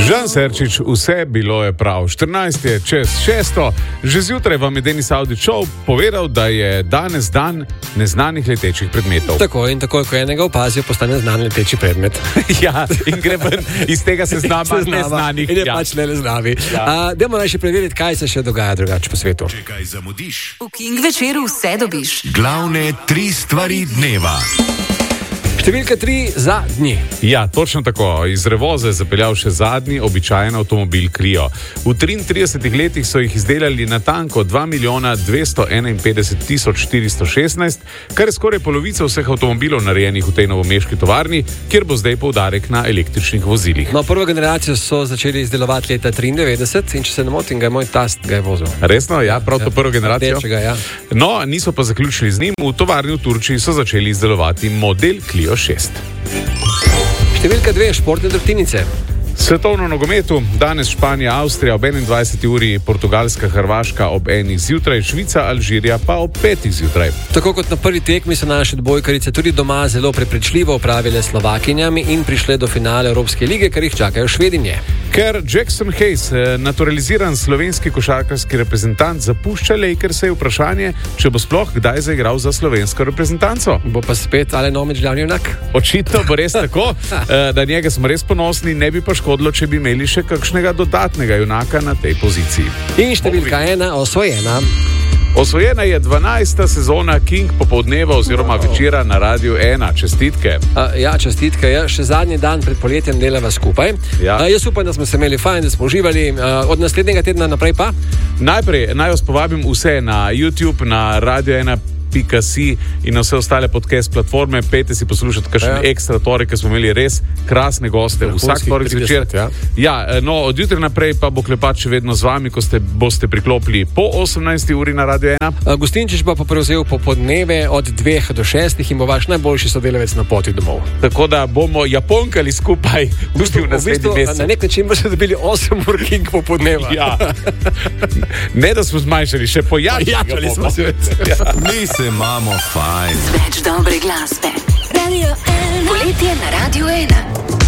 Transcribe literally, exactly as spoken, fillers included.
Žan Serčič, vse bilo je prav. štirinajst je čez šesto. Že zjutraj vam je Denis Avdić Show povedal, da je danes dan neznanih letečih predmetov. Tako in tako, ko enega opazijo, postane znan leteči predmet. Ja, in gre ven iz tega seznama neznanih. In je ja. pač ne neznavi. Ja. Dajmo naj še preveriti, kaj se še dogaja drugače po svetu. Če kaj zamudiš, v King večeru vse dobiš. Glavne tri stvari dneva. Številka tri, zadnji. Ja, točno tako. Iz Revoza je zapeljal še zadnji običajen avtomobil Clio. V triintridesetih letih so jih izdelali na tanko dva milijona dvesto enainpetdeset tisoč štiristo šestnajst, kar je skoraj polovica vseh avtomobilov narejenih v tej novomeški tovarni, kjer bo zdaj poudarek na električnih vozilih. No, prvo generacijo so začeli izdelovati leta triindevetdeset in če se ne motim, ga je moj tast ga je vozil. Resno? Ja, prav to ja, prvo generacijo. Rdečega, ja. No, niso pa zaključili z njim. V tovarni v Turčiji so začeli izdelovati model Clio šest. Številka dve, športne drobtinice. Svetovno nogometu, danes Španija, Avstrija ob enaindvajseti uri, Portugalska, Hrvaška ob enih zjutraj, Švica, Alžirija pa ob petih zjutraj. Tako kot na prvi tekmi so naše odbojkarice tudi doma zelo prepričljivo opravile s Slovakinjami in prišle do finale Evropske lige, kar jih čakajo Švedinje. Ker Jackson Hayes, naturaliziran slovenski košarkarski reprezentant, zapušča Lakers, je vprašanje, če bo sploh kdaj zaigral za slovensko reprezentanco. Bo pa spet Alen Omić glavni junak? Očitno bo res tako, da njega smo res ponosni, ne bi pa škodilo, če bi imeli še kakšnega dodatnega junaka na tej poziciji. In številka ena, osvojena. Osvojena je dvanajsta sezona King popoldneva oziroma wow. večera na Radiu ena. Čestitke. A, ja, čestitke. Ja. Še zadnji dan pred poletjem delava skupaj. Ja. A, jaz upam, da smo se imeli fajn, da smo uživali. A, od naslednjega tedna naprej pa? Najprej naj vas povabim vse na YouTube, na Radio ena pika si in na vse ostale podcast platforme. Pejte si poslušati kakšen ja. ekstra torek, ker smo imeli res krasne goste. Ja, vsak torek zvečer. Ja. ja, no, od jutra naprej pa bo Klepač še vedno z vami, ko ste, boste priklopili po osemnajsti uri na Radio ena. Gostinčič pa prevzel popoldneve od dveh do šestih in bo vaš najboljši sodelavec na poti domov. Tako da bomo japonkali skupaj v bistvu, v naslednji mesec. Na nek način boste dobili osem ur King popoldneva. Ja. Ne, da smo zmanjšali, še pojačali smo se. Ja. Mi se imamo fajn. Več dobre glasbe. Radio ena. Poletje na Radio ena.